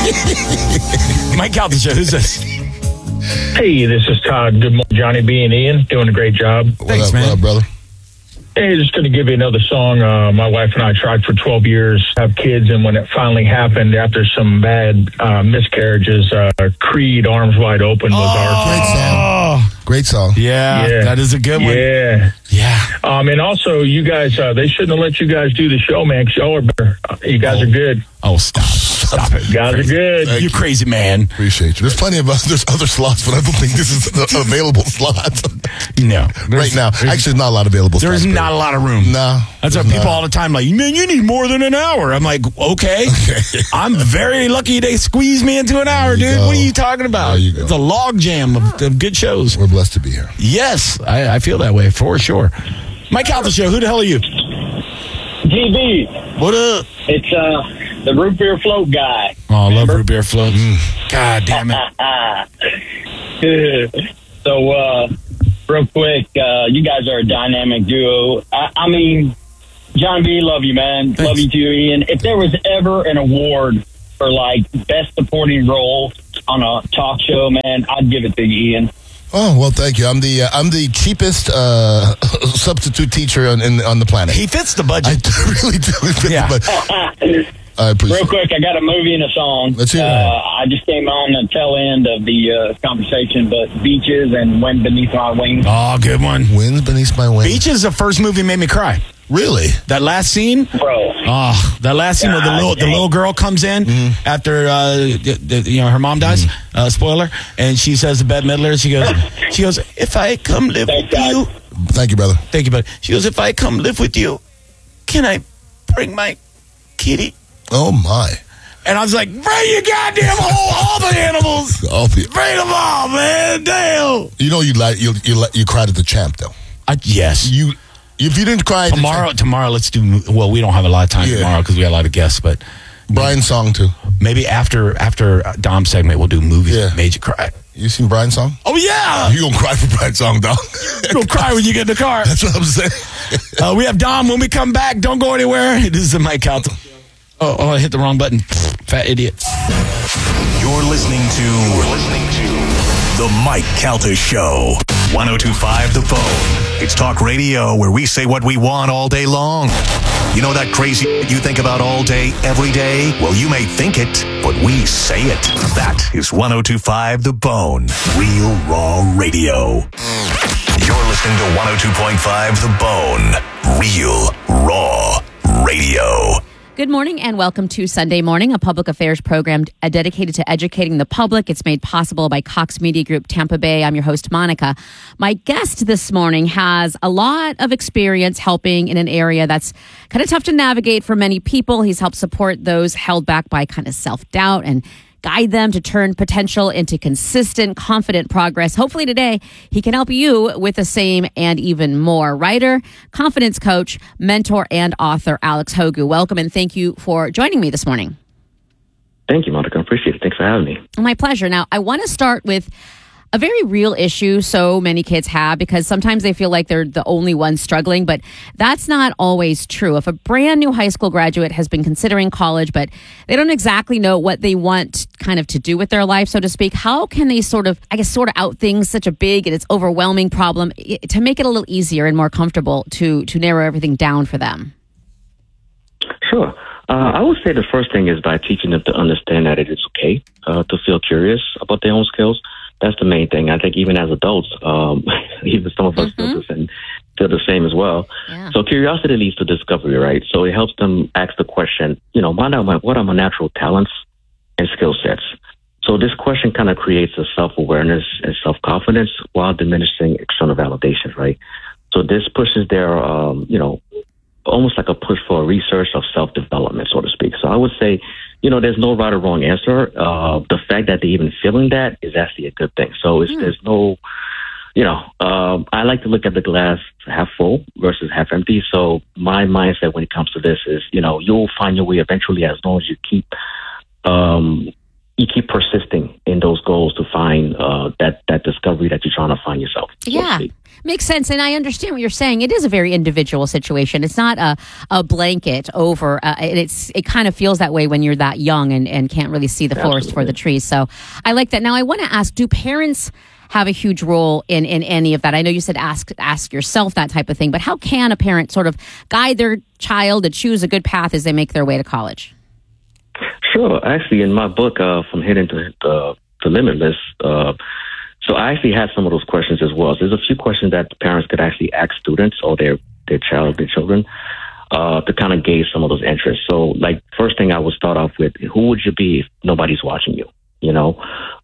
Mike Calta Show. Who's this? Hey, this is Todd. Good morning, Johnny B and Ian. Doing a great job. Thanks, man. What up, brother? Hey, just going to give you another song. My wife and I tried for 12 years to have kids, and when it finally happened after some bad miscarriages, Creed, Arms Wide Open was our Great song. Great song. Yeah, that is a good one. Yeah. And also, you guys, they shouldn't have let you guys do the show, man, because y'all are better. You guys are good. Oh, stop it. You guys are good. You crazy man. Appreciate you. There's plenty of there's other slots, but I don't think this is the available slot. No. Right now. Actually, there's not a lot of available slots. There's not a lot of room. No. That's what people all the time like, man, you need more than an hour. I'm like, okay. I'm very lucky they squeezed me into an hour, dude. go. What are you talking about? There you go. It's a log jam of good shows. We're blessed to be here. Yes, I feel that way for sure. Mike Calta Show, who the hell are you? GB. What up? It's the root beer float guy. Oh, I love root beer floats. God damn it. So, real quick, you guys are a dynamic duo. I mean, John B, love you, man. Thanks. Love you too, Ian. If there was ever an award for, like, best supporting role on a talk show, man, I'd give it to you, Ian. Oh, well, thank you. I'm the cheapest substitute teacher on the planet. He fits the budget. I really do. Yeah. I appreciate Real quick, I got a movie and a song. Let's hear it. I just came on the tail end of the conversation, but Beaches and Wind Beneath My Wings. Oh, good one. Winds beneath my wings. Beach is the first movie that made me cry. Really? That last scene? Bro. Oh, that last scene where the little girl comes in after her mom dies. Spoiler. And she says to Bette Midler, she goes, if I come live with you. Thank you, brother. Thank you, buddy. She goes, if I come live with you, can I bring my kitty? Oh, my. And I was like, bring your goddamn all the animals. Bring them all, man. Damn. You know you cried at the Champ, though. Yes. If you didn't cry tomorrow, let's do. Well, we don't have a lot of time tomorrow because we got a lot of guests. But Brian's song too. Maybe after Dom's segment, we'll do movies that made you cry. You seen Brian's song? Oh yeah, you gonna cry for Brian's song, Dom? You gonna cry when you get in the car. That's what I'm saying. We have Dom when we come back. Don't go anywhere. This is the Mike Calta. Oh, I hit the wrong button. Fat idiot. You're listening to the Mike Calta Show. 102.5 The Phone. It's talk radio where we say what we want all day long. You know that crazy you think about all day, every day? Well, you may think it, but we say it. That is 102.5 The Bone. Real Raw Radio. You're listening to 102.5 The Bone. Real Raw Radio. Good morning and welcome to Sunday Morning, a public affairs program dedicated to educating the public. It's made possible by Cox Media Group Tampa Bay. I'm your host, Monica. My guest this morning has a lot of experience helping in an area that's kind of tough to navigate for many people. He's helped support those held back by kind of self-doubt and guide them to turn potential into consistent, confident progress. Hopefully today he can help you with the same and even more. Writer, confidence coach, mentor, and author Alex Hogu. Welcome and thank you for joining me this morning. Thank you, Monica. I appreciate it. Thanks for having me. My pleasure. Now, I want to start with a very real issue so many kids have because sometimes they feel like they're the only ones struggling, but that's not always true. If a brand new high school graduate has been considering college, but they don't exactly know what they want kind of to do with their life, so to speak, how can they sort of out things, such a big and it's overwhelming problem, to make it a little easier and more comfortable to narrow everything down for them? Sure. I would say the first thing is by teaching them to understand that it is okay to feel curious about their own skills. That's the main thing. I think even as adults, even some of us feel the same as well. Yeah. So curiosity leads to discovery, right? So it helps them ask the question, what are my natural talents and skill sets? So this question kind of creates a self-awareness and self-confidence while diminishing external validation, right? So this pushes their, almost like a push for research of self-development, so to speak. So I would say, there's no right or wrong answer. The fact that they're even feeling that is actually a good thing. So there's no, I like to look at the glass half full versus half empty. So my mindset when it comes to this is, you'll find your way eventually as long as you keep you keep persisting in those goals to find that discovery that you're trying to find yourself. So yeah. Makes sense. And I understand what you're saying. It is a very individual situation. It's not a blanket over. It kind of feels that way when you're that young and can't really see the forest for the trees. So I like that. Now, I want to ask, do parents have a huge role in any of that? I know you said ask yourself that type of thing, but how can a parent sort of guide their child to choose a good path as they make their way to college? Sure. Actually, in my book, From Hidden to Limitless, so I actually had some of those questions as well. So there's a few questions that parents could actually ask students or their children to kind of gauge some of those interests. So, like, first thing I would start off with, who would you be if nobody's watching you? You know,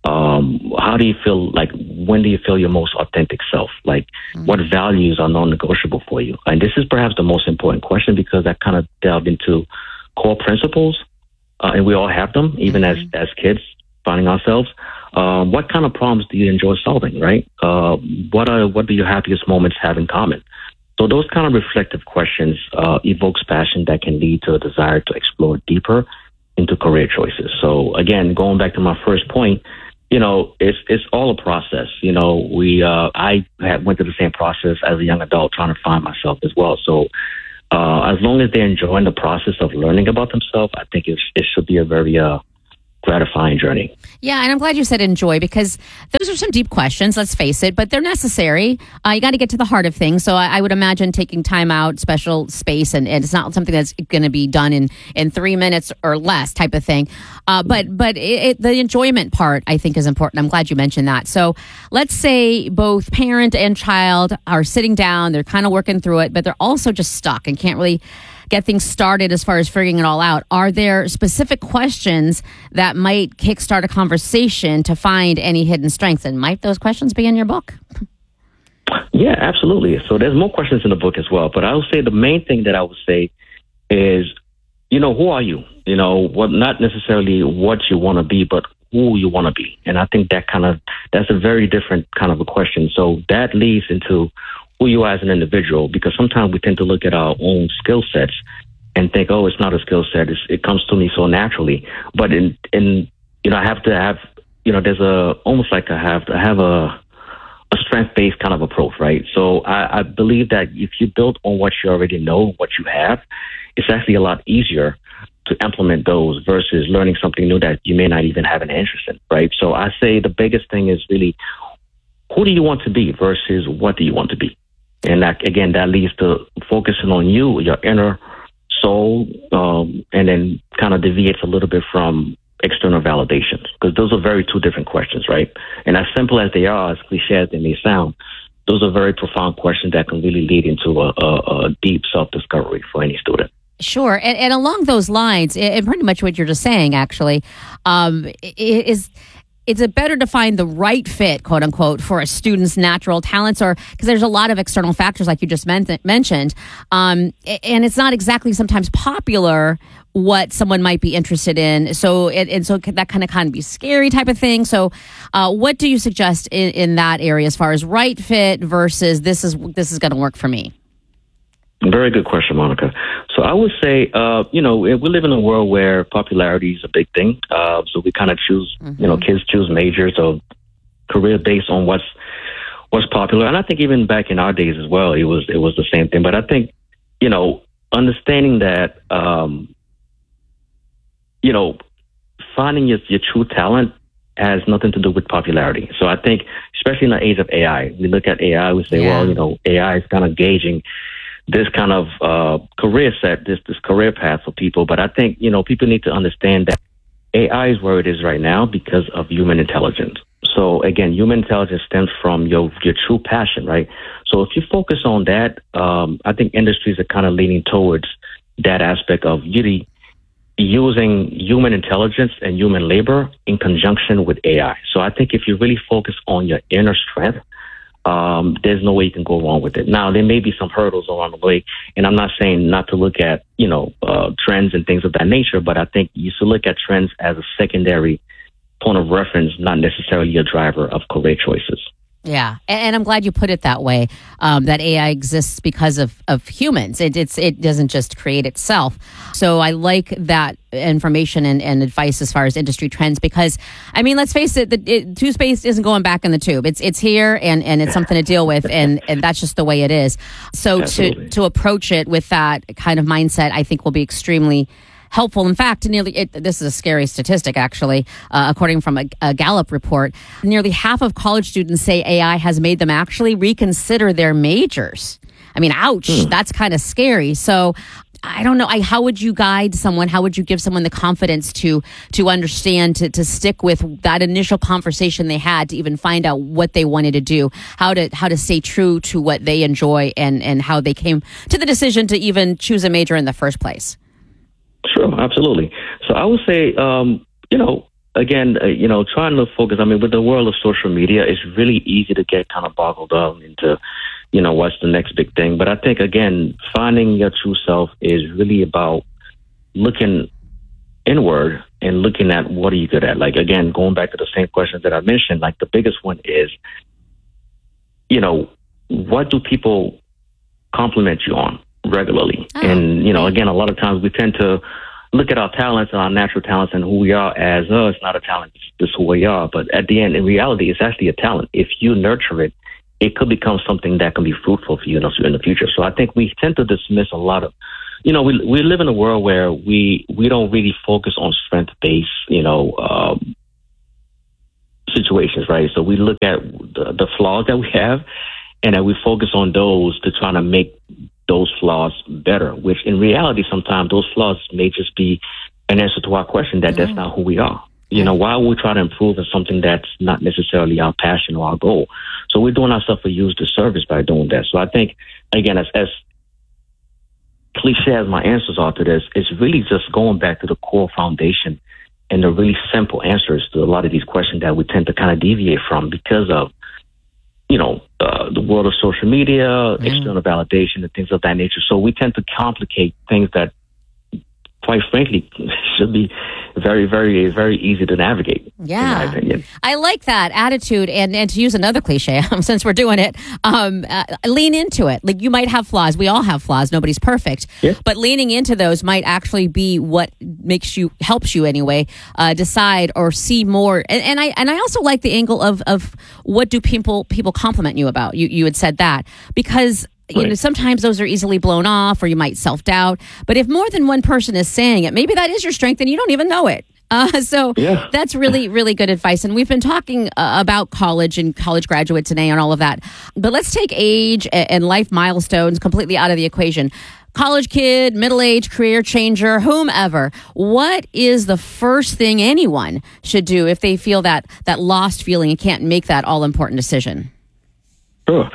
how do you feel? Like, when do you feel your most authentic self? Like, what values are non-negotiable for you? And this is perhaps the most important question because that kind of delved into core principles, and we all have them, even as kids, finding ourselves. What kind of problems do you enjoy solving, right? What do your happiest moments have in common? So those kind of reflective questions evokes passion that can lead to a desire to explore deeper into career choices. So again, going back to my first point, you know, it's all a process. You know, I went through the same process as a young adult trying to find myself as well. So as long as they're enjoying the process of learning about themselves, I think it should be a very gratifying journey. Yeah, and I'm glad you said enjoy because those are some deep questions, let's face it, but they're necessary. You got to get to the heart of things. So I would imagine taking time out, special space, and it's not something that's going to be done in 3 minutes or less type of thing. But the enjoyment part, I think, is important. I'm glad you mentioned that. So let's say both parent and child are sitting down, they're kind of working through it, but they're also just stuck and can't really get things started as far as figuring it all out. Are there specific questions that might kickstart a conversation to find any hidden strengths? And might those questions be in your book? Yeah, absolutely. So there's more questions in the book as well. But I would say the main thing that I would say is, you know, who are you? You know, what, not necessarily what you want to be, but who you want to be. And I think that's a very different kind of a question. So that leads into who you are as an individual, because sometimes we tend to look at our own skill sets and think, oh, it's not a skill set. It comes to me so naturally. But in you know, I have to have, you know, there's almost like I have a strength-based kind of approach, right? So I believe that if you build on what you already know, what you have, it's actually a lot easier to implement those versus learning something new that you may not even have an interest in, right? So I say the biggest thing is really, who do you want to be versus what do you want to be? And that, again, that leads to focusing on you, your inner soul, and then kind of deviates a little bit from external validations, because those are two different questions, right? And as simple as they are, as cliche as they may sound, those are very profound questions that can really lead into a deep self-discovery for any student. Sure. And along those lines, and pretty much what you're just saying, actually, is it better to find the right fit, quote unquote, for a student's natural talents, or because there's a lot of external factors like you just mentioned, and it's not exactly sometimes popular what someone might be interested in. So that kind of be scary type of thing. So what do you suggest in that area as far as right fit versus this is going to work for me? Very good question, Monica. So I would say, you know, we live in a world where popularity is a big thing. So we kind of choose, you know, kids choose majors or career based on what's popular. And I think even back in our days as well, it was the same thing. But I think, you know, understanding that, you know, finding your true talent has nothing to do with popularity. So I think, especially in the age of AI, we look at AI, we say, well, you know, AI is kind of gauging this kind of career set, this career path for people. But I think, you know, people need to understand that AI is where it is right now because of human intelligence. So again, human intelligence stems from your true passion, right? So if you focus on that, I think industries are kind of leaning towards that aspect of really using human intelligence and human labor in conjunction with AI. So I think if you really focus on your inner strength, there's no way you can go wrong with it. Now, there may be some hurdles along the way, and I'm not saying not to look at, you know, trends and things of that nature, but I think you should look at trends as a secondary point of reference, not necessarily a driver of career choices. Yeah, and I'm glad you put it that way, that AI exists because of humans. It doesn't just create itself. So I like that information and advice as far as industry trends, because, I mean, let's face it, toothpaste isn't going back in the tube. It's here, and it's something to deal with, and that's just the way it is. So to approach it with that kind of mindset, I think will be extremely helpful. In fact, this is a scary statistic, actually, according from a Gallup report. Nearly half of college students say AI has made them actually reconsider their majors. I mean, ouch, that's kind of scary. So I don't know. How would you guide someone? How would you give someone the confidence to understand, to stick with that initial conversation they had to even find out what they wanted to do, how to stay true to what they enjoy, and how they came to the decision to even choose a major in the first place? Sure, absolutely. So I would say, again, trying to focus. I mean, with the world of social media, it's really easy to get kind of boggled down into, what's the next big thing. But I think, again, finding your true self is really about looking inward and looking at what are you good at. Like, again, going back to the same questions that I mentioned, like the biggest one is, what do people compliment you on regularly? And, again, a lot of times we tend to look at our talents and our natural talents and who we are as, it's not a talent, it's who we are. But at the end, in reality, it's actually a talent. If you nurture it, it could become something that can be fruitful for you in the future. So I think we tend to dismiss a lot of, we live in a world where we don't really focus on strength-based, situations, right? So we look at the flaws that we have, and then we focus on those to try to make those flaws better, which in reality, sometimes those flaws may just be an answer to our question that that's not who we are. Why would we try to improve in something that's not necessarily our passion or our goal? So we're doing ourselves a huge disservice by doing that. So I think, again, as cliche as my answers are to this, it's really just going back to the core foundation and the really simple answers to a lot of these questions that we tend to kind of deviate from because of, the world of social media, external validation, and things of that nature. So we tend to complicate things that, quite frankly, should be very, very, very easy to navigate. Yeah. In my opinion. I like that attitude. And to use another cliche, since we're doing it, lean into it. Like, you might have flaws. We all have flaws. Nobody's perfect. Yeah. But leaning into those might actually be what helps you anyway, decide or see more. And I also like the angle of what do people compliment you about? You had said that, because sometimes those are easily blown off, or you might self-doubt. But if more than one person is saying it, maybe that is your strength and you don't even know it. That's really, really good advice. And we've been talking about college and college graduates today and all of that. But let's take age and life milestones completely out of the equation. College kid, middle-aged, career changer, whomever. What is the first thing anyone should do if they feel that lost feeling and can't make that all-important decision? Sure.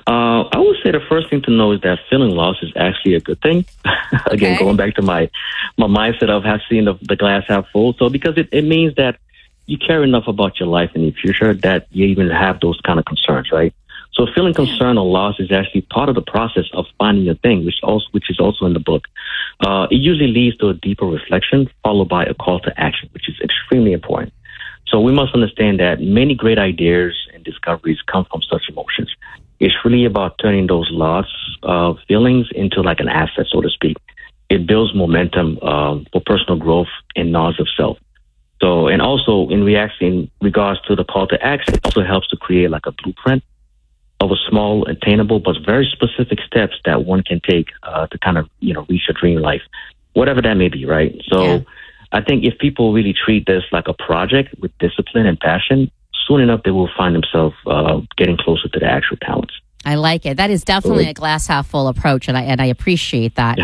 I would say the first thing to know is that feeling lost is actually a good thing. Again, going back to my mindset of seeing the glass half full. So because it means that you care enough about your life and your future that you even have those kind of concerns, right? So feeling concern or loss is actually part of the process of finding your thing, which is also in the book. It usually leads to a deeper reflection followed by a call to action, which is extremely important. So we must understand that many great ideas and discoveries come from such emotions. It's really about turning those lost feelings into like an asset, so to speak. It builds momentum for personal growth and knowledge of self. So, and also in regards to the call to action, it also helps to create like a blueprint of a small, attainable, but very specific steps that one can take to kind of, reach a dream life, whatever that may be, right? So I think if people really treat this like a project with discipline and passion, soon enough they will find themselves getting closer to the actual talents. I like it. That is definitely a glass half full approach, and I appreciate that.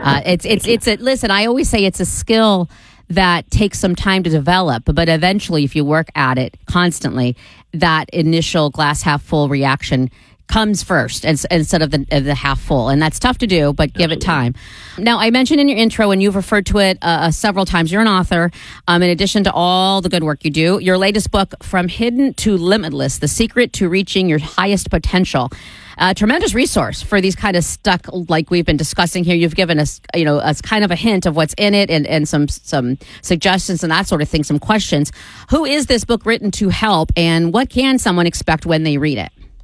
Listen, I always say it's a skill that takes some time to develop, but eventually, if you work at it constantly, that initial glass half full reaction comes first instead of the half full. And that's tough to do, but give it time. Now, I mentioned in your intro, and you've referred to it several times, you're an author. In addition to all the good work you do, your latest book, From Hidden to Limitless, The Secret to Reaching Your Highest Potential. A tremendous resource for these kind of stuck, like we've been discussing here. You've given us, as kind of a hint of what's in it and some suggestions and that sort of thing, some questions. Who is this book written to help, and what can someone expect when they read it?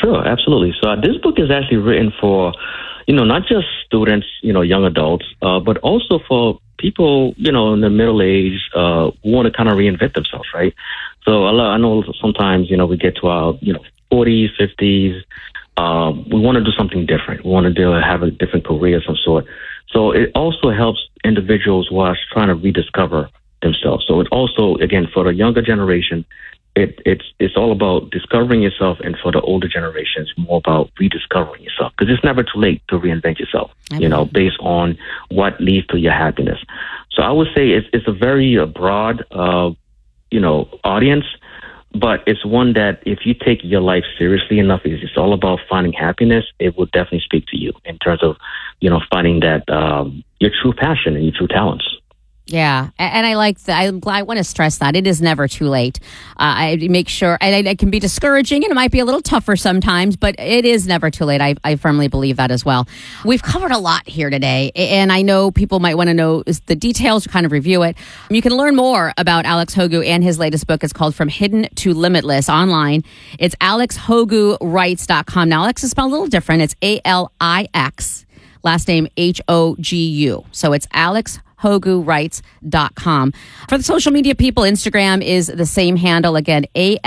Sure, absolutely. So this book is actually written for, not just students, young adults, but also for people, in the middle age who want to kind of reinvent themselves, right? So I know sometimes, we get to our, 40s, 50s. We want to do something different. We want to have a different career of some sort. So it also helps individuals who are trying to rediscover themselves. So it also, again, for the younger generation, it's all about discovering yourself, and for the older generations, more about rediscovering yourself, because it's never too late to reinvent yourself, based on what leads to your happiness. So I would say it's a very broad, audience, but it's one that if you take your life seriously enough, it's all about finding happiness. It will definitely speak to you in terms of, finding that your true passion and your true talents. Yeah, and I like that. I want to stress that it is never too late. I make sure, and it can be discouraging, and it might be a little tougher sometimes, but it is never too late. I firmly believe that as well. We've covered a lot here today, and I know people might want to know the details to kind of review it. You can learn more about Alex Hogu and his latest book. It's called From Hidden to Limitless online. It's alexhogurights.com. Now, Alex is spelled a little different. It's ALIX, last name HOGU. So it's alexhogurights.com. For the social media people, Instagram is the same handle. Again,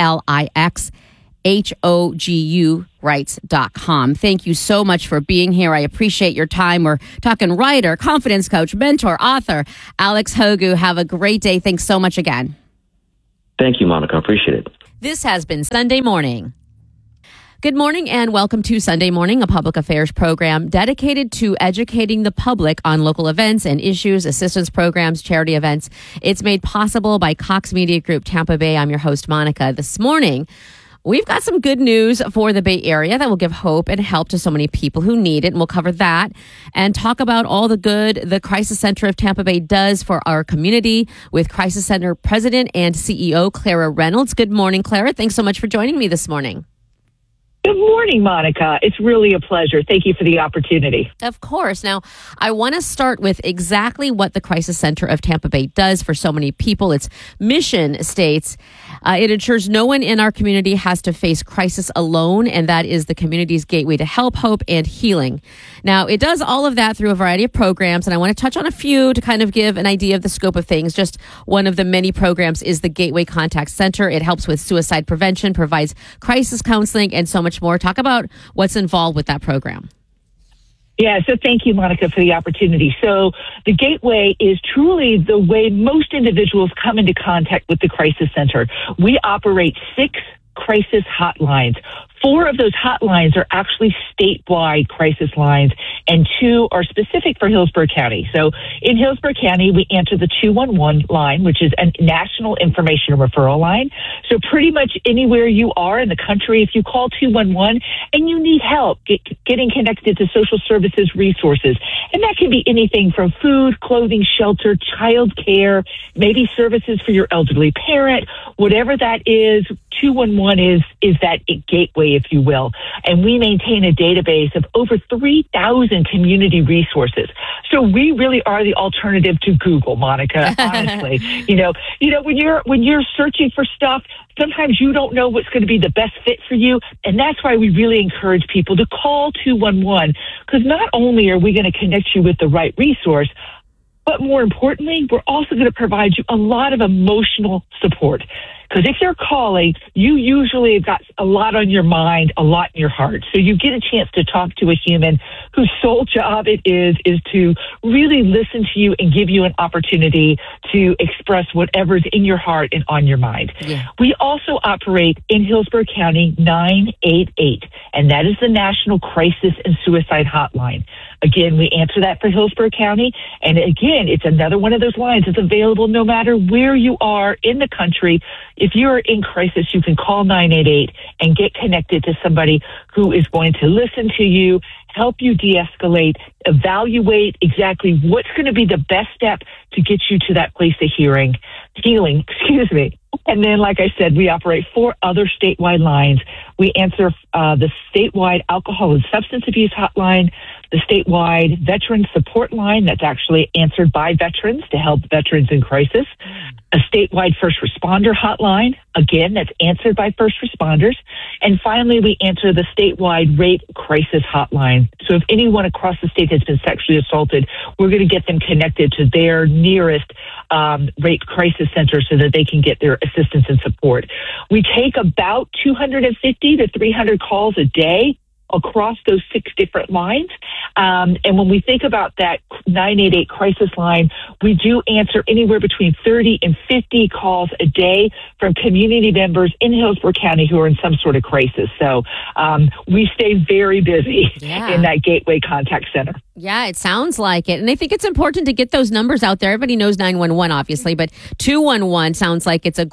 ALIXHOGU rights.com. Thank you so much for being here. I appreciate your time. We're talking writer, confidence coach, mentor, author, Alex Hogu. Have a great day. Thanks so much again. Thank you, Monica. I appreciate it. This has been Sunday Morning. Good morning and welcome to Sunday Morning, a public affairs program dedicated to educating the public on local events and issues, assistance programs, charity events. It's made possible by Cox Media Group Tampa Bay. I'm your host, Monica. This morning, we've got some good news for the Bay Area that will give hope and help to so many people who need it. And we'll cover that and talk about all the good the Crisis Center of Tampa Bay does for our community with Crisis Center President and CEO Clara Reynolds. Good morning, Clara. Thanks so much for joining me this morning. Good morning, Monica. It's really a pleasure. Thank you for the opportunity. Of course. Now, I want to start with exactly what the Crisis Center of Tampa Bay does for so many people. Its mission states it ensures no one in our community has to face crisis alone, and that is the community's gateway to help, hope, and healing. Now, it does all of that through a variety of programs, and I want to touch on a few to kind of give an idea of the scope of things. Just one of the many programs is the Gateway Contact Center. It helps with suicide prevention, provides crisis counseling, and so much more. Talk about what's involved with that program. Yeah, so thank you, Monica, for the opportunity. So the Gateway is truly the way most individuals come into contact with the Crisis Center. We operate 6 crisis hotlines. 4 of those hotlines are actually statewide crisis lines, and 2 are specific for Hillsborough County. So in Hillsborough County, we answer the 211 line, which is a national information referral line. So pretty much anywhere you are in the country, if you call 211 and you need help getting connected to social services resources, and that can be anything from food, clothing, shelter, child care, maybe services for your elderly parent, whatever that is, 211 is that gateway, if you will. And we maintain a database of over 3,000 community resources. So we really are the alternative to Google, Monica, honestly. When you're searching for stuff, sometimes you don't know what's going to be the best fit for you. And that's why we really encourage people to call 211, because not only are we going to connect you with the right resource, but more importantly, we're also going to provide you a lot of emotional support. Because if you're calling, you usually have got a lot on your mind, a lot in your heart. So you get a chance to talk to a human whose sole job it is to really listen to you and give you an opportunity to express whatever's in your heart and on your mind. Yeah. We also operate in Hillsborough County 988, and that is the National Crisis and Suicide Hotline. Again, we answer that for Hillsborough County. And again, it's another one of those lines that's available no matter where you are in the country. If you are in crisis, you can call 988 and get connected to somebody who is going to listen to you, help you de-escalate, evaluate exactly what's going to be the best step to get you to that place of healing. And then, like I said, we operate 4 other statewide lines. We answer the statewide alcohol and substance abuse hotline, the statewide veteran support line that's actually answered by veterans to help veterans in crisis, a statewide first responder hotline, again, that's answered by first responders. And finally, we answer the statewide rape crisis hotline. So if anyone across the state has been sexually assaulted, we're going to get them connected to their nearest rape crisis center so that they can get their assistance and support. We take about 250 to 300 calls a day across those 6 different lines. And when we think about that 988 crisis line, we do answer anywhere between 30 and 50 calls a day from community members in Hillsborough County who are in some sort of crisis. So we stay very busy in that Gateway Contact Center. Yeah, it sounds like it. And I think it's important to get those numbers out there. Everybody knows 911, obviously, but 211 sounds like it's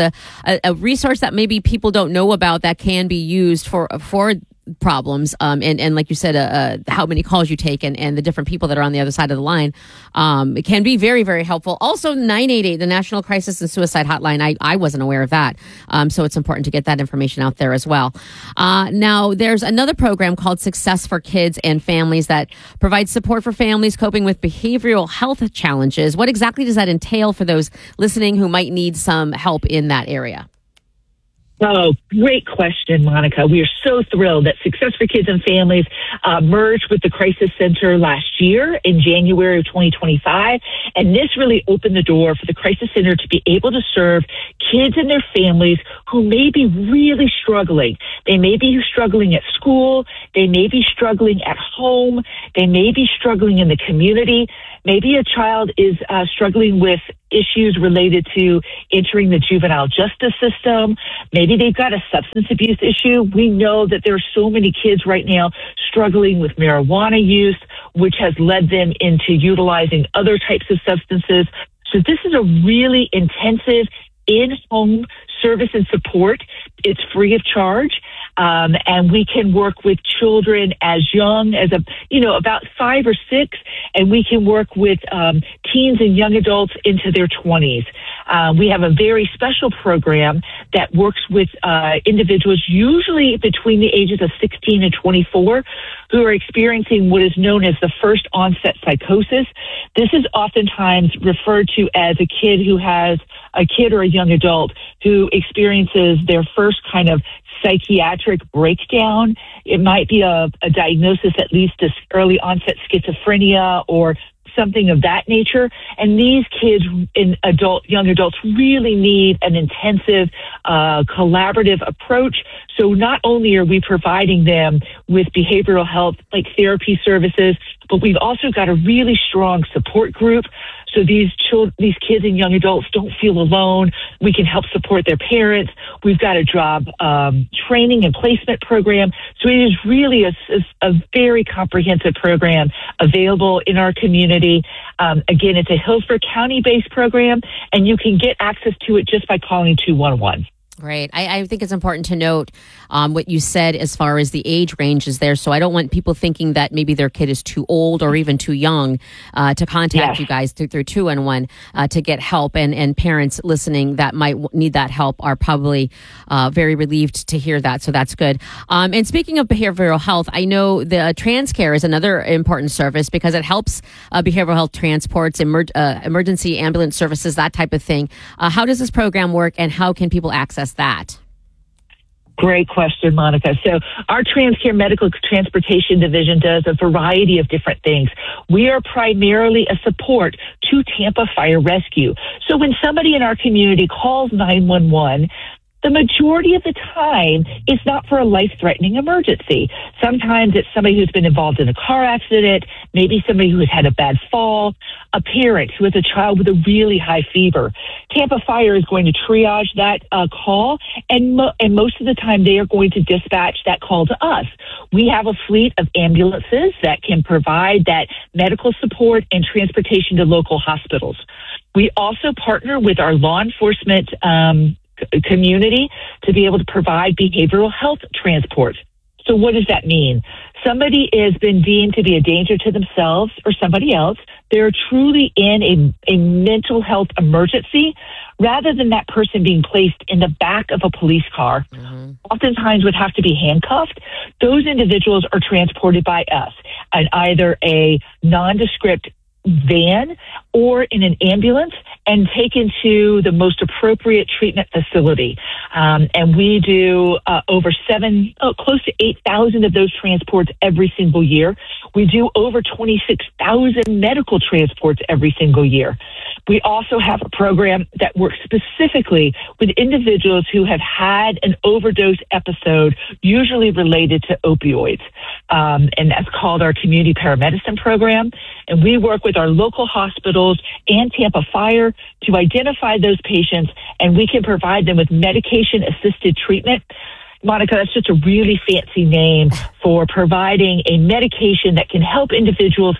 a resource that maybe people don't know about that can be used for problems. And like you said, how many calls you take and the different people that are on the other side of the line. It can be very, very helpful. Also, 988, the National Crisis and Suicide Hotline. I wasn't aware of that. So it's important to get that information out there as well. Now, there's another program called Success for Kids and Families that provides support for families coping with behavioral health challenges. What exactly does that entail for those listening who might need some help in that area? Oh, great question, Monica. We are so thrilled that Success for Kids and Families merged with the Crisis Center last year in January of 2025. And this really opened the door for the Crisis Center to be able to serve kids and their families who may be really struggling. They may be struggling at school. They may be struggling at home. They may be struggling in the community. Maybe a child is struggling with issues related to entering the juvenile justice system. Maybe they've got a substance abuse issue. We know that there are so many kids right now struggling with marijuana use, which has led them into utilizing other types of substances. So this is a really intensive in-home service and support. It's free of charge. And we can work with children as young as about 5 or 6, and we can work with teens and young adults into their 20s. We have a very special program that works with individuals usually between the ages of 16 and 24 who are experiencing what is known as the first onset psychosis. This is oftentimes referred to as a kid or a young adult who experiences their first kind of psychiatric breakdown. It might be a diagnosis that leads to early onset schizophrenia or something of that nature. And these kids and young adults really need an intensive, collaborative approach. So not only are we providing them with behavioral health, like therapy services, but we've also got a really strong support group. So these kids and young adults don't feel alone. We can help support their parents. We've got a job training and placement program. So it is really a very comprehensive program available in our community. Again, it's a Hillsborough County-based program, and you can get access to it just by calling 211. Great. I think it's important to note what you said as far as the age range is there. So I don't want people thinking that maybe their kid is too old or even too young to contact you guys through 211 to get help. And parents listening that might need that help are probably very relieved to hear that. So that's good. And speaking of behavioral health, I know the TransCare is another important service because it helps behavioral health transports, emergency ambulance services, that type of thing. How does this program work and how can people access that? Great question, Monica. So our TransCare Medical Transportation Division does a variety of different things. We are primarily a support to Tampa Fire Rescue. So when somebody in our community calls 911, the majority of the time, it's not for a life-threatening emergency. Sometimes it's somebody who's been involved in a car accident, maybe somebody who has had a bad fall, a parent who has a child with a really high fever. Tampa Fire is going to triage that call, and most of the time they are going to dispatch that call to us. We have a fleet of ambulances that can provide that medical support and transportation to local hospitals. We also partner with our law enforcement community to be able to provide behavioral health transport. So what does that mean? Somebody has been deemed to be a danger to themselves or somebody else. They're truly in a mental health emergency. Rather than that person being placed in the back of a police car, oftentimes would have to be handcuffed. Those individuals are transported by us in either a nondescript van or in an ambulance and taken to the most appropriate treatment facility. And we do close to 8,000 of those transports every single year. We do over 26,000 medical transports every single year. We also have a program that works specifically with individuals who have had an overdose episode, usually related to opioids. And that's called our Community Paramedicine Program. And we work with our local hospitals and Tampa Fire to identify those patients, and we can provide them with medication-assisted treatment. Monica, that's just a really fancy name for providing a medication that can help individuals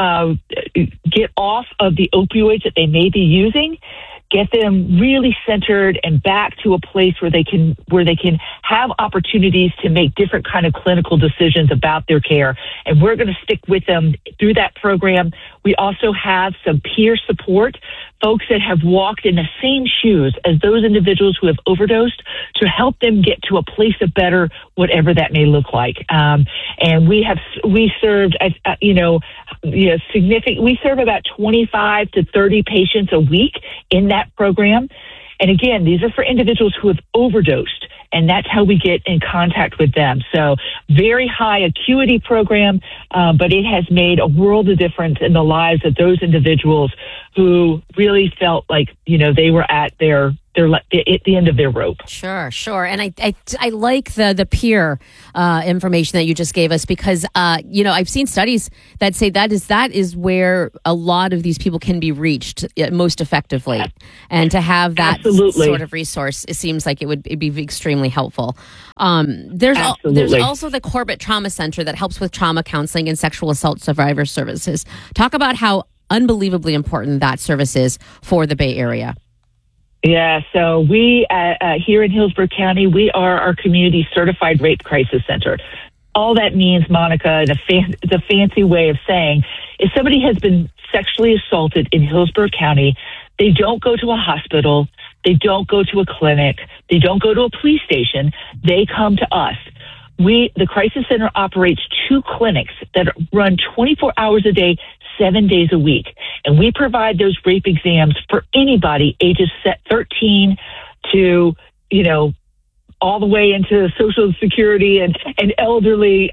get off of the opioids that they may be using, get them really centered and back to a place where they can have opportunities to make different kind of clinical decisions about their care. And we're going to stick with them through that program. We also have some peer support, folks that have walked in the same shoes as those individuals who have overdosed, to help them get to a place of better, whatever that may look like. And we served, significant. We serve about 25 to 30 patients a week in that program. And again, these are for individuals who have overdosed, and that's how we get in contact with them. So very high acuity program, but it has made a world of difference in the lives of those individuals who really felt like, they were at at the end of their rope. Sure. And I like the peer information that you just gave us, because I've seen studies that say that is where a lot of these people can be reached most effectively, and to have that sort of resource, it seems like it'd be extremely helpful. There's also the Corbett Trauma Center that helps with trauma counseling and sexual assault survivor services. Talk about how unbelievably important that service is for the Bay Area. Yeah, so we here in Hillsborough County, we are our community certified rape crisis center. All that means, Monica, the fancy way of saying, if somebody has been sexually assaulted in Hillsborough County, they don't go to a hospital, they don't go to a clinic, they don't go to a police station, they come to us. The Crisis Center operates 2 clinics that run 24 hours a day, 7 days a week. And we provide those rape exams for anybody ages 13 to, all the way into Social Security and elderly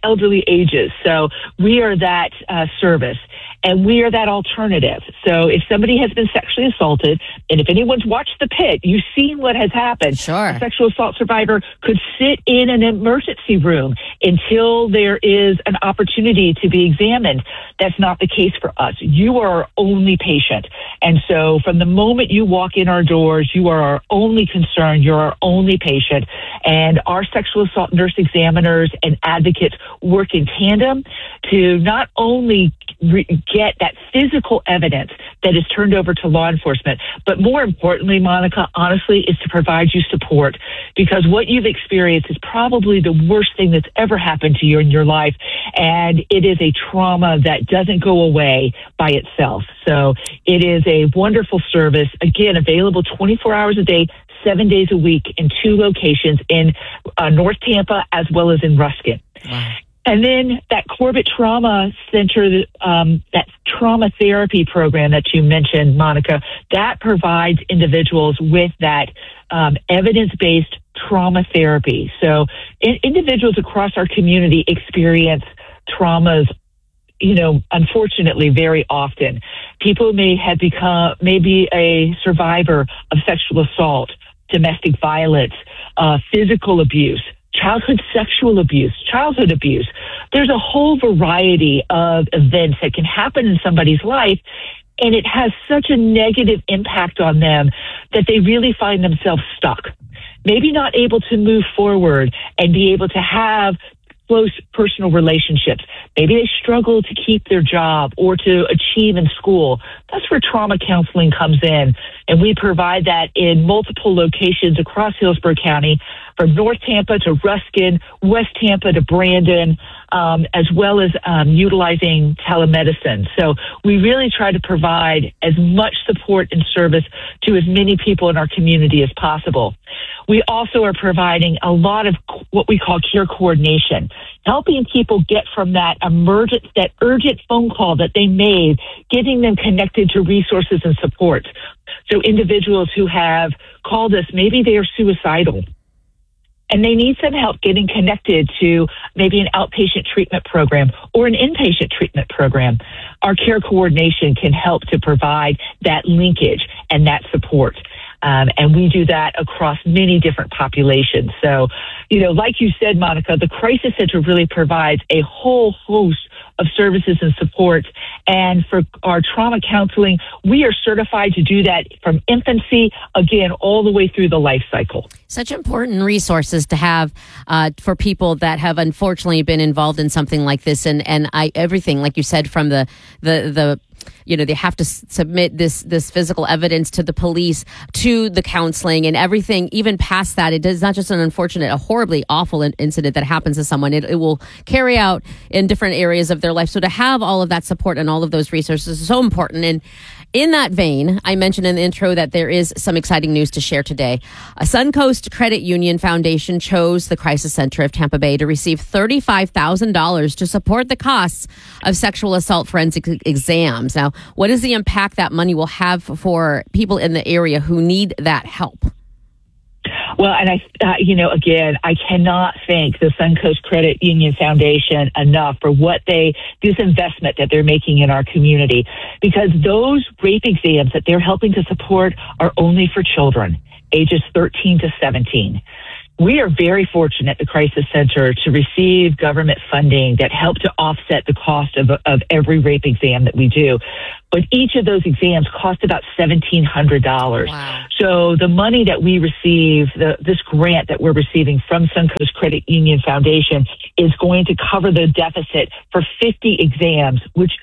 ages. So we are that service, and we are that alternative. So if somebody has been sexually assaulted, and if anyone's watched The Pit, you've seen what has happened. Sure. A sexual assault survivor could sit in an emergency room until there is an opportunity to be examined. That's not the case for us. You are our only patient. And so from the moment you walk in our doors, you are our only concern. You're our only patient. And our sexual assault nurse examiners and advocates work in tandem to not only get that physical evidence that is turned over to law enforcement, but more importantly, Monica, honestly, is to provide you support, because what you've experienced is probably the worst thing that's ever happened to you in your life, and it is a trauma that doesn't go away by itself. So it is a wonderful service, again, available 24 hours a day, 7 days a week in 2 locations in North Tampa as well as in Ruskin. Wow. And then that Corbett Trauma Center, that trauma therapy program that you mentioned, Monica, that provides individuals with that evidence-based trauma therapy. So individuals across our community experience traumas, unfortunately, very often. People may be a survivor of sexual assault, domestic violence, physical abuse, childhood sexual abuse, childhood abuse. There's a whole variety of events that can happen in somebody's life, and it has such a negative impact on them that they really find themselves stuck, maybe not able to move forward and be able to have close personal relationships. Maybe they struggle to keep their job or to achieve in school. That's where trauma counseling comes in. And we provide that in multiple locations across Hillsborough County, from North Tampa to Ruskin, West Tampa to Brandon, as well as utilizing telemedicine. So we really try to provide as much support and service to as many people in our community as possible. We also are providing a lot of what we call care coordination, helping people get from that urgent phone call that they made, getting them connected to resources and support. So individuals who have called us, maybe they are suicidal and they need some help getting connected to maybe an outpatient treatment program or an inpatient treatment program. Our care coordination can help to provide that linkage and that support. And we do that across many different populations. So, like you said, Monica, the Crisis Center really provides a whole host of services and supports. And for our trauma counseling, we are certified to do that from infancy, again, all the way through the life cycle. Such important resources to have for people that have unfortunately been involved in something like this. And everything, like you said, from the they have to submit this physical evidence to the police, to the counseling, and everything. Even past that, it is not just a horribly awful incident that happens to someone. It will carry out in different areas of their life. So to have all of that support and all of those resources is so important. And in that vein, I mentioned in the intro that there is some exciting news to share today. A Suncoast Credit Union Foundation chose the Crisis Center of Tampa Bay to receive $35,000 to support the costs of sexual assault forensic exams. Now, what is the impact that money will have for people in the area who need that help? Well, and again, I cannot thank the Suncoast Credit Union Foundation enough for this investment that they're making in our community, because those rape exams that they're helping to support are only for children, ages 13 to 17. We are very fortunate at the Crisis Center to receive government funding that help to offset the cost of every rape exam that we do. But each of those exams cost about $1,700. Wow. So the money that we receive, this grant that we're receiving from Suncoast Credit Union Foundation, is going to cover the deficit for 50 exams, which,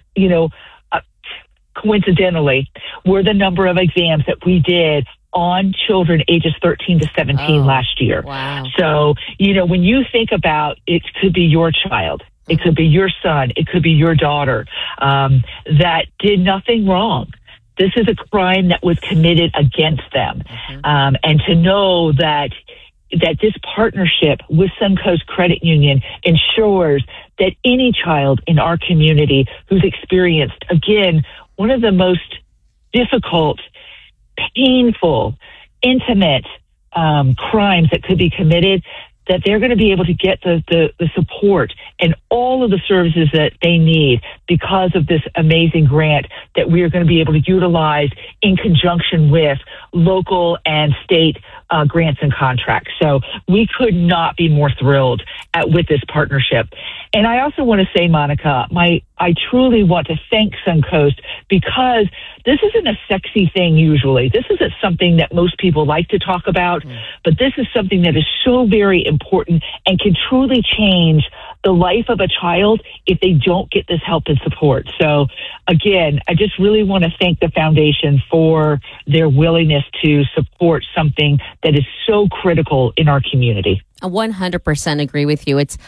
coincidentally, were the number of exams that we did on children ages 13 to 17 last year. Wow. So, when you think about it, could be your child, it could be your son, it could be your daughter, that did nothing wrong. This is a crime that was committed against them. Mm-hmm. And to know that this partnership with Suncoast Credit Union ensures that any child in our community who's experienced, again, one of the most difficult, painful, intimate crimes that could be committed, that they're going to be able to get the support and all of the services that they need because of this amazing grant that we are going to be able to utilize in conjunction with local and state grants and contracts. So we could not be more thrilled with this partnership. And I also want to say, Monica, I truly want to thank Suncoast, because this isn't a sexy thing usually. This isn't something that most people like to talk about, but this is something that is so very important and can truly change the life of a child if they don't get this help and support. So again, I just really want to thank the foundation for their willingness to support something that is so critical in our community. I 100% agree with you. It's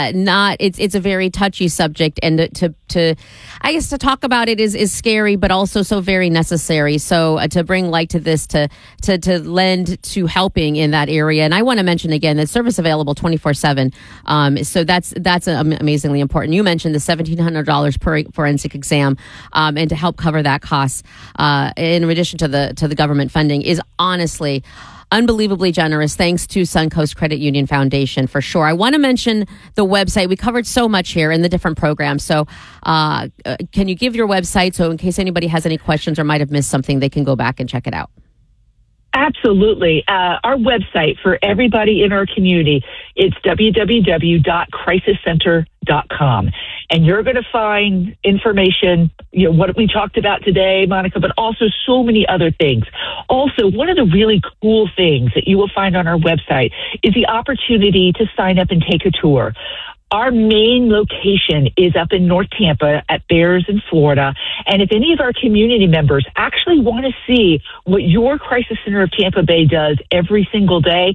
it's a very touchy subject, and to I guess to talk about it is scary, but also so very necessary. So to bring light to this, to lend to helping in that area. And I want to mention again that service available 24/7. So that's amazingly important. You mentioned the $1,700 per forensic exam, and to help cover that cost, in addition to the government funding, is honestly unbelievably generous. Thanks to Suncoast Credit Union Foundation, for sure. I want to mention the website. We covered so much here in the different programs. So can you give your website so in case anybody has any questions or might have missed something, they can go back and check it out? Absolutely. Our website for everybody in our community, it's www.crisiscenter.com. And you're going to find information, what we talked about today, Monica, but also so many other things. Also, one of the really cool things that you will find on our website is the opportunity to sign up and take a tour. Our main location is up in North Tampa at Bears in Florida. And if any of our community members actually want to see what your Crisis Center of Tampa Bay does every single day,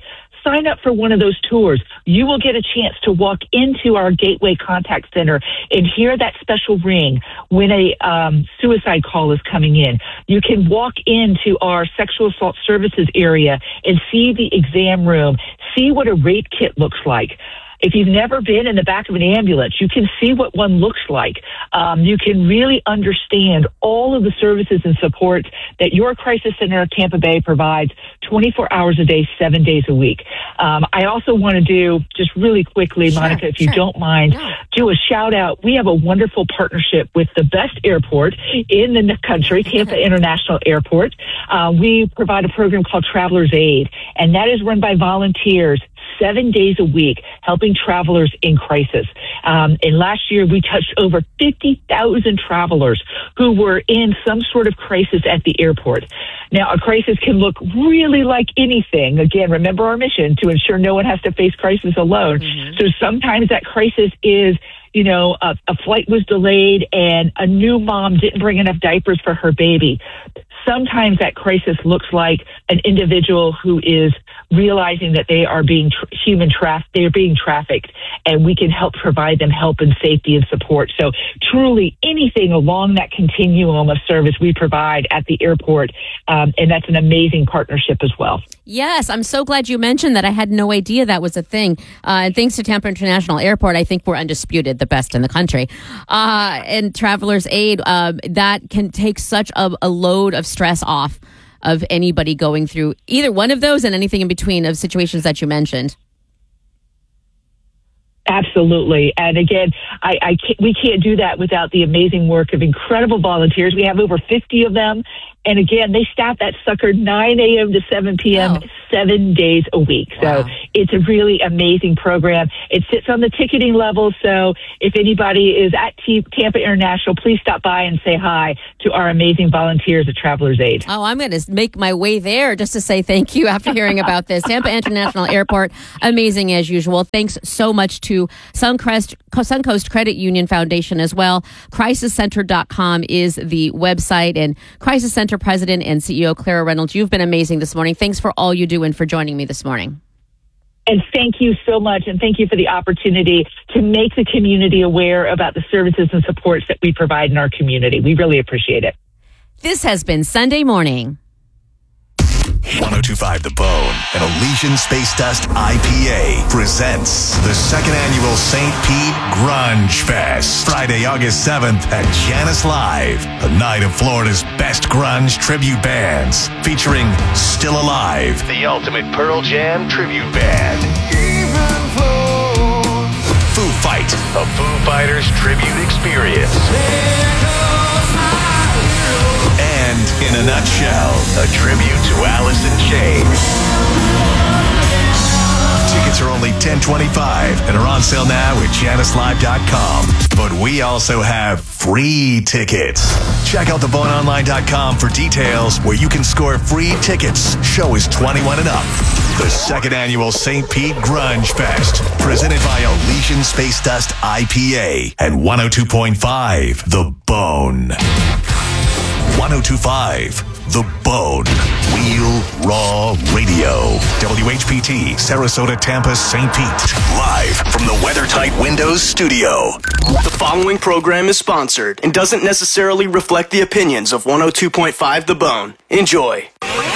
sign up for one of those tours. You will get a chance to walk into our Gateway Contact Center and hear that special ring when a suicide call is coming in. You can walk into our sexual assault services area and see the exam room, see what a rape kit looks like. If you've never been in the back of an ambulance, you can see what one looks like. You can really understand all of the services and supports that your Crisis Center of Tampa Bay provides 24 hours a day, 7 days a week. I also want to do, just really quickly, Monica, if you don't mind, do a shout out. We have a wonderful partnership with the best airport in the country, Tampa International Airport. We provide a program called Traveler's Aid, and that is run by volunteers 7 days a week, helping travelers in crisis. And last year, we touched over 50,000 travelers who were in some sort of crisis at the airport. Now, a crisis can look really like anything. Again, remember our mission to ensure no one has to face crisis alone. So sometimes that crisis is, a flight was delayed and a new mom didn't bring enough diapers for her baby. Sometimes that crisis looks like an individual who is realizing that they are being they're being trafficked, and we can help provide them help and safety and support. So truly anything along that continuum of service we provide at the airport, and that's an amazing partnership as well. Yes, I'm so glad you mentioned that. I had no idea that was a thing. And thanks to Tampa International Airport, I think we're undisputed the best in the country. And Traveler's Aid, that can take such a load of stress off of anybody going through either one of those and anything in between of situations that you mentioned. Absolutely. And again, we can't do that without the amazing work of incredible volunteers. We have over 50 of them. And again, they staff that sucker 9 a.m. to 7 p.m. 7 days a week. So it's a really amazing program. It sits on the ticketing level. So if anybody is at Tampa International, please stop by and say hi to our amazing volunteers at Traveler's Aid. Oh, I'm going to make my way there just to say thank you after hearing about this. Tampa International Airport, amazing as usual. Thanks so much to Suncoast Credit Union Foundation as well. CrisisCenter.com is the website, and Crisis Center President and CEO Clara Reynolds, you've been amazing this morning. Thanks for all you do and for joining me this morning. And thank you so much, and thank you for the opportunity to make the community aware about the services and supports that we provide in our community. We really appreciate it. This has been Sunday Morning. 1025 The Bone and Elysian Space Dust IPA presents the second annual St. Pete Grunge Fest. Friday, August 7th at Janice Live, a night of Florida's best grunge tribute bands, featuring Still Alive, the ultimate Pearl Jam tribute band. Foo Fight, a Foo Fighters tribute experience. And in a nutshell, a tribute to Alice in Chains. Tickets are only $10.25 and are on sale now at JaniceLive.com. But we also have free tickets. Check out theboneonline.com for details where you can score free tickets. Show is 21 and up. The second annual St. Pete Grunge Fest, presented by Elysian Space Dust IPA and 102.5 The Bone. 1025 The Bone. Real Raw Radio. WHPT, Sarasota, Tampa, St. Pete. Live from the WeatherTight Windows studio. The following program is sponsored and doesn't necessarily reflect the opinions of 102.5 The Bone. Enjoy.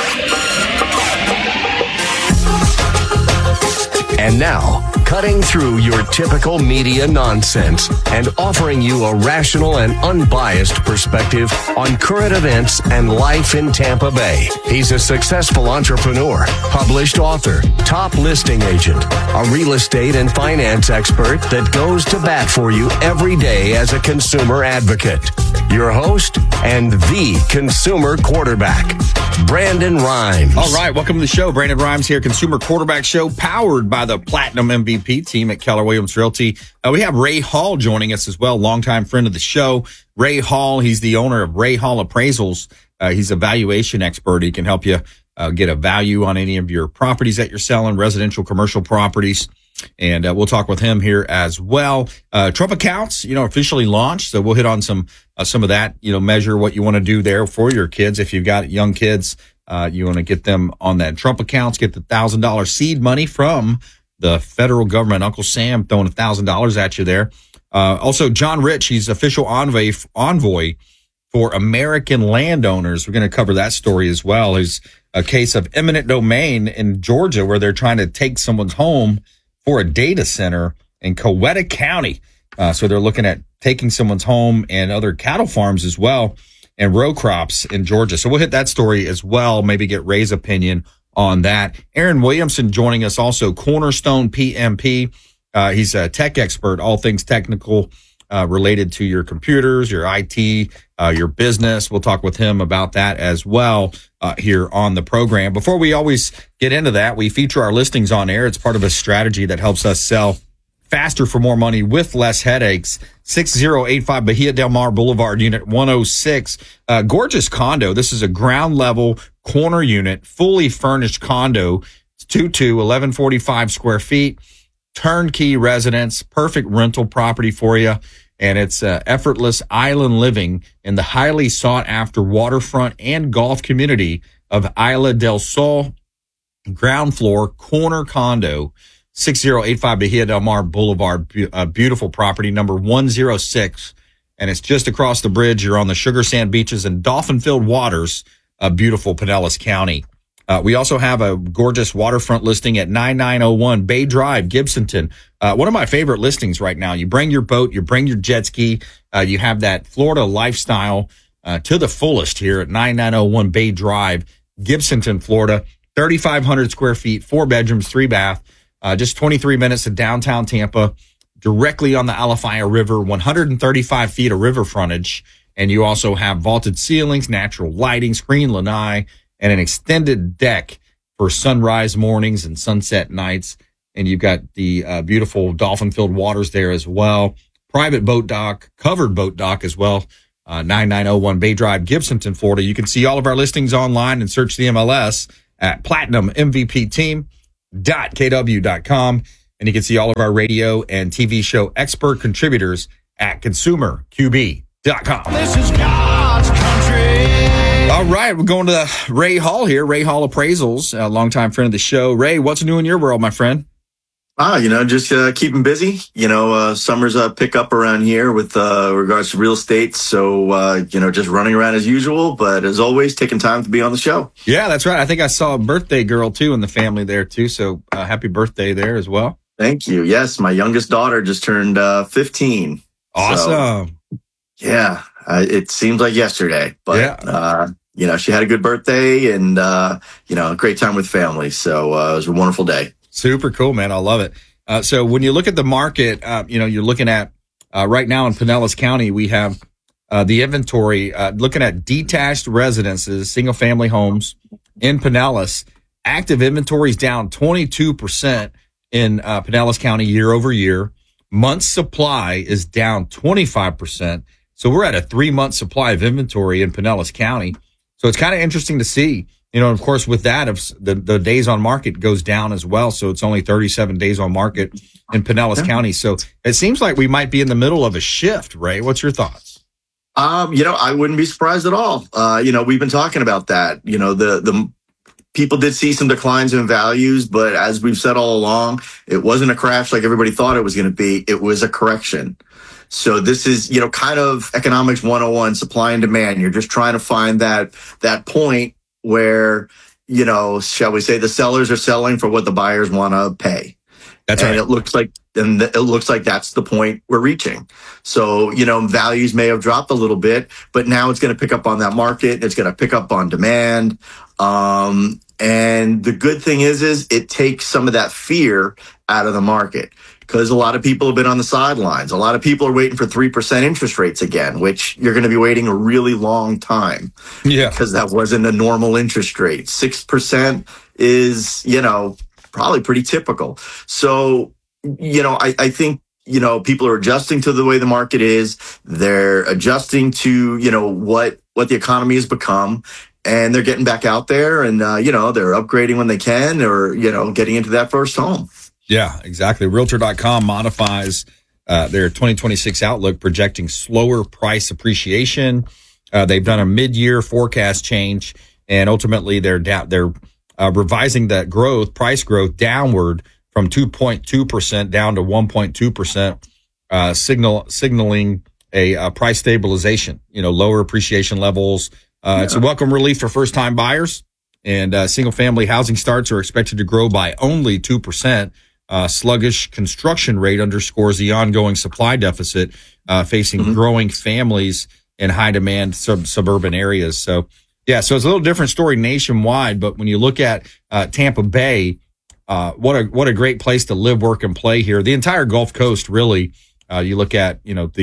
And now, cutting through your typical media nonsense and offering you a rational and unbiased perspective on current events and life in Tampa Bay. He's a successful entrepreneur, published author, top listing agent, a real estate and finance expert that goes to bat for you every day as a consumer advocate. Your host and the consumer quarterback, Brandon Rhymes. All right, welcome to the show. Brandon Rhymes here, Consumer Quarterback Show, powered by the Platinum MVP team at Keller Williams Realty. We have Ray Hall joining us as well, longtime friend of the show. Ray Hall, he's the owner of Ray Hall Appraisals. He's a valuation expert. He can help you get a value on any of your properties that you're selling, residential, commercial properties. And we'll talk with him here as well. Trump Accounts, officially launched. So we'll hit on some of that, measure what you want to do there for your kids. If you've got young kids, You want to get them on that Trump accounts, get the $1,000 seed money from the federal government. Uncle Sam throwing $1,000 at you there. Also, John Rich, he's official envoy for American landowners. We're going to cover that story as well. There's a case of eminent domain in Georgia where they're trying to take someone's home for a data center in Coweta County. So they're looking at taking someone's home and other cattle farms as well and row crops in Georgia. So we'll hit that story as well, maybe get Ray's opinion on that. Aaron Williamson joining us also, Cornerstone PMP. He's a tech expert, all things technical related to your computers, your IT, your business. We'll talk with him about that as well here on the program. Before we always get into that, we feature our listings on air. It's part of a strategy that helps us sell faster for more money with less headaches. 6085 Bahia Del Mar Boulevard, Unit 106. Gorgeous condo. This is a ground level corner unit, fully furnished condo. It's 1145 square feet. Turnkey residence, perfect rental property for you. And it's effortless island living in the highly sought after waterfront and golf community of Isla del Sol. Ground floor corner condo, 6085 Bahia Del Mar Boulevard. Beautiful property, number 106. And it's just across the bridge. You're on the Sugar Sand beaches and dolphin-filled waters of beautiful Pinellas County. We also have a gorgeous waterfront listing at 9901 Bay Drive, Gibsonton. One of my favorite listings right now. You bring your boat, you bring your jet ski. You have that Florida lifestyle to the fullest here at 9901 Bay Drive, Gibsonton, Florida. 3,500 square feet, 4 bedrooms, 3 bath. Just 23 minutes to downtown Tampa, directly on the Alafaya River, 135 feet of river frontage. And you also have vaulted ceilings, natural lighting, screen lanai, and an extended deck for sunrise mornings and sunset nights. And you've got the beautiful dolphin-filled waters there as well. Private boat dock, covered boat dock as well. 9901 Bay Drive, Gibsonton, Florida. You can see all of our listings online and search the MLS at platinummvpteam.kw.com. And you can see all of our radio and TV show expert contributors at consumerqb.com. This is God's country. All right, we're going to Ray Hall here, Ray Hall Appraisals, a longtime friend of the show. Ray, what's new in your world, my friend? Just keeping busy. Summer's a pickup around here with regards to real estate. So, just running around as usual. But as always, taking time to be on the show. Yeah, that's right. I think I saw a birthday girl, too, in the family there, too. So happy birthday there as well. Thank you. Yes, my youngest daughter just turned 15. Awesome. So, yeah, it seems like yesterday. But, she had a good birthday and, a great time with family. So it was a wonderful day. Super cool, man. I love it. So when you look at the market, you're looking at right now in Pinellas County, we have the inventory looking at detached residences, single family homes in Pinellas. Active inventory is down 22% in Pinellas County year over year. Month supply is down 25%. So we're at a 3-month supply of inventory in Pinellas County. So it's kind of interesting to see. Of course, with that, if the days on market goes down as well. So it's only 37 days on market in Pinellas County. So it seems like we might be in the middle of a shift, Ray. What's your thoughts? I wouldn't be surprised at all. We've been talking about that. The people did see some declines in values, but as we've said all along, it wasn't a crash like everybody thought it was going to be. It was a correction. So this is, kind of economics 101, supply and demand. You're just trying to find that point where, shall we say the sellers are selling for what the buyers want to pay. That's right. It looks like that's the point we're reaching. So, values may have dropped a little bit, but now it's going to pick up on that market. It's going to pick up on demand. And the good thing is it takes some of that fear out of the market. Because a lot of people have been on the sidelines. A lot of people are waiting for 3% interest rates again, which you're going to be waiting a really long time. Yeah. Because that wasn't a normal interest rate. 6% is, probably pretty typical. So, I think, people are adjusting to the way the market is. They're adjusting to, what the economy has become. And they're getting back out there and, they're upgrading when they can or, getting into that first home. Yeah, exactly. Realtor.com modifies their 2026 outlook, projecting slower price appreciation. They've done a mid-year forecast change, and ultimately they're revising that price growth downward from 2.2% down to 1.2%, signaling a price stabilization. Lower appreciation levels. It's a welcome relief for first-time buyers, and single-family housing starts are expected to grow by only 2%. Sluggish construction rate underscores the ongoing supply deficit facing growing families in high-demand suburban areas. So it's a little different story nationwide, but when you look at Tampa Bay, what a great place to live, work, and play here. The entire Gulf Coast, really. You look at you got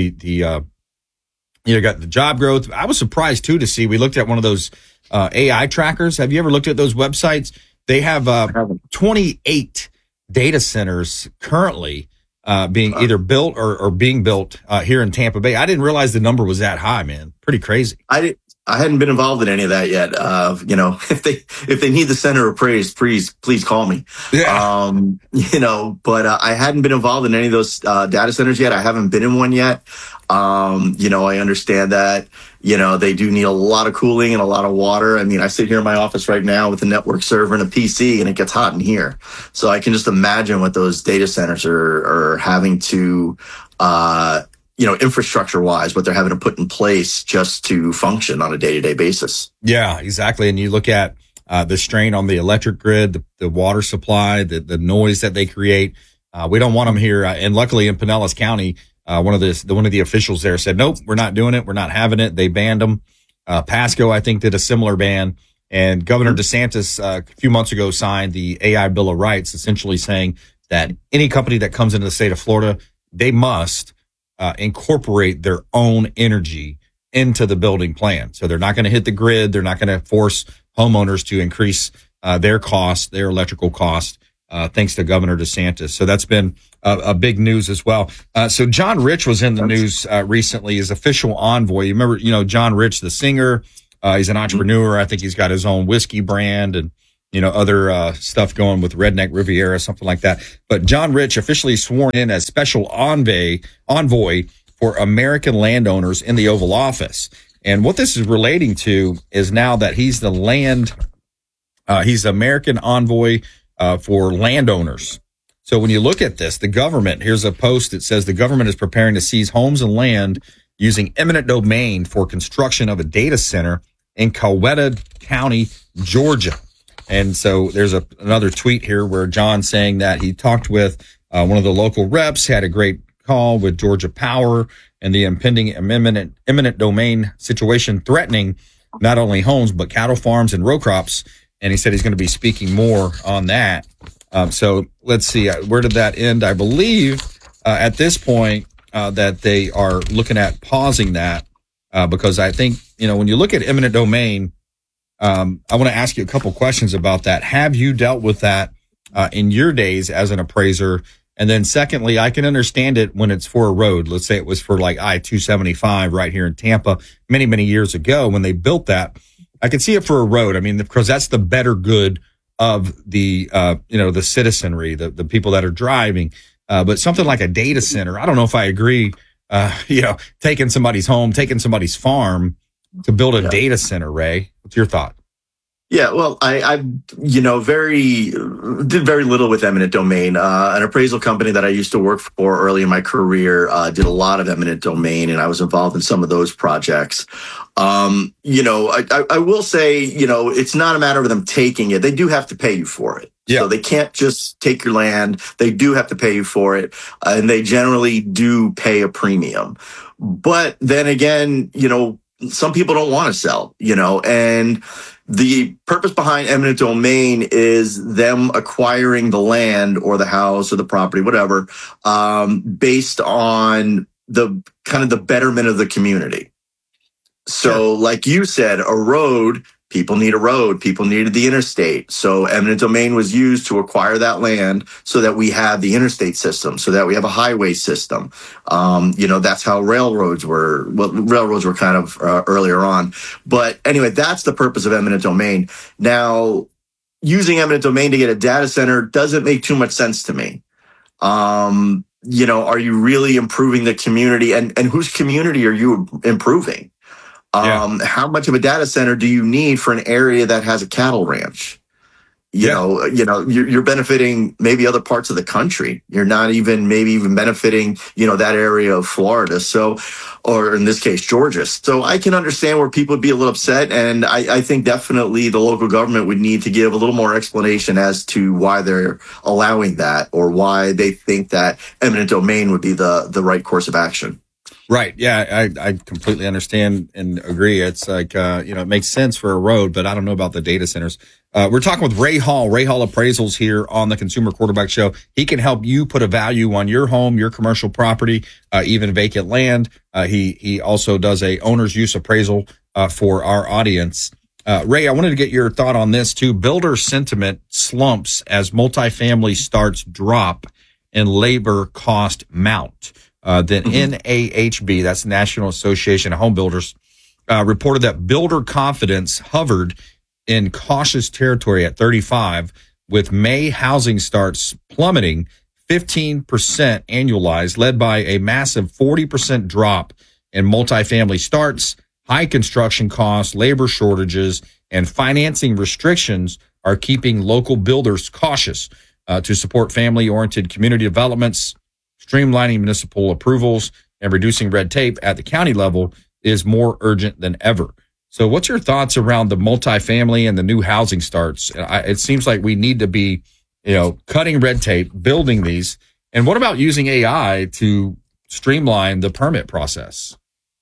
the job growth. I was surprised too to see. We looked at one of those AI trackers. Have you ever looked at those websites? They have 28 data centers currently being either built or being built here in Tampa Bay. I didn't realize the number was that high, man. Pretty crazy. I hadn't been involved in any of that yet. If they need the center appraised, please call me. Yeah. But I hadn't been involved in any of those data centers yet. I haven't been in one yet. I understand that, they do need a lot of cooling and a lot of water. I mean, I sit here in my office right now with a network server and a PC, and it gets hot in here. So I can just imagine what those data centers are having to, infrastructure wise, what they're having to put in place just to function on a day-to-day basis. Yeah, exactly. And you look at the strain on the electric grid, the water supply, the noise that they create. We don't want them here. And luckily in Pinellas County, one of the officials there said, nope, we're not doing it. We're not having it. They banned them. Pasco, I think, did a similar ban. And Governor DeSantis, a few months ago, signed the AI Bill of Rights, essentially saying that any company that comes into the state of Florida, they must incorporate their own energy into the building plan. So they're not going to hit the grid. They're not going to force homeowners to increase their electrical cost. Thanks to Governor DeSantis. So that's been a big news as well. So John Rich was in the news recently as official envoy. You remember, John Rich, the singer, he's an entrepreneur. I think he's got his own whiskey brand and, other stuff going with Redneck Riviera, something like that. But John Rich officially sworn in as special envoy for American landowners in the Oval Office. And what this is relating to is now that he's he's American envoy for landowners. So when you look at this, the government, here's a post that says the government is preparing to seize homes and land using eminent domain for construction of a data center in Coweta County, Georgia. And so there's another tweet here where John's saying that he talked with one of the local reps, had a great call with Georgia Power and the impending eminent domain situation threatening not only homes, but cattle farms and row crops. And he said he's going to be speaking more on that. So let's see, where did that end? I believe at this point that they are looking at pausing that because I think, when you look at eminent domain, I want to ask you a couple questions about that. Have you dealt with that in your days as an appraiser? And then secondly, I can understand it when it's for a road. Let's say it was for like I-275 right here in Tampa many, many years ago when they built that. I can see it for a road. I mean, because that's the better good of the, the citizenry, the people that are driving. But something like a data center, I don't know if I agree, taking somebody's home, taking somebody's farm to build a data center. Ray, what's your thought? Yeah, well, I did very little with eminent domain. An appraisal company that I used to work for early in my career did a lot of eminent domain, and I was involved in some of those projects. I will say, it's not a matter of them taking it. They do have to pay you for it. Yeah. So they can't just take your land. They do have to pay you for it, and they generally do pay a premium. But then again, some people don't want to sell, and the purpose behind eminent domain is them acquiring the land or the house or the property, whatever, based on the kind of the betterment of the community. So like you said, a road, people need a road, people needed the interstate. So eminent domain was used to acquire that land so that we have the interstate system, so that we have a highway system. That's how railroads were kind of earlier on. But anyway, that's the purpose of eminent domain. Now, using eminent domain to get a data center doesn't make too much sense to me. Are you really improving the community? And whose community are you improving? How much of a data center do you need for an area that has a cattle ranch? You know, you're benefiting maybe other parts of the country. You're not even benefiting, that area of Florida. So, or in this case, Georgia. So I can understand where people would be a little upset. And I think definitely the local government would need to give a little more explanation as to why they're allowing that or why they think that eminent domain would be the right course of action. Right. Yeah, I completely understand and agree. It's like, it makes sense for a road, but I don't know about the data centers. We're talking with Ray Hall Appraisals here on the Consumer Quarterback Show. He can help you put a value on your home, your commercial property, even vacant land. He also does a owner's use appraisal for our audience. Ray, I wanted to get your thought on this too. Builder sentiment slumps as multifamily starts drop and labor cost mount. Then NAHB, that's National Association of Home Builders, reported that builder confidence hovered in cautious territory at 35, with May housing starts plummeting 15% annualized, led by a massive 40% drop in multifamily starts. High construction costs, labor shortages, and financing restrictions are keeping local builders cautious to support family-oriented community developments. Streamlining municipal approvals and reducing red tape at the county level is more urgent than ever. So what's your thoughts around the multifamily and the new housing starts? It seems like we need to be, cutting red tape, building these. And what about using AI to streamline the permit process?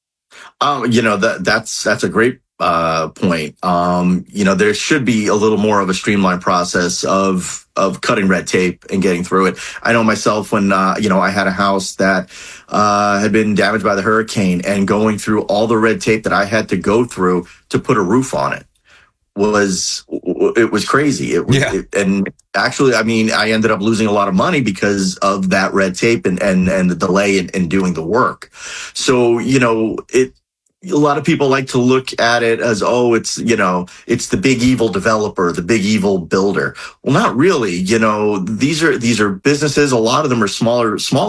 That's a great point. There should be a little more of a streamlined process of cutting red tape and getting through it. I know myself when, I had a house that had been damaged by the hurricane, and going through all the red tape that I had to go through to put a roof on it was crazy. And actually, I ended up losing a lot of money because of that red tape and the delay in doing the work. So, a lot of people like to look at it as, it's the big evil developer, the big evil builder. Well, not really. These are businesses. A lot of them are smaller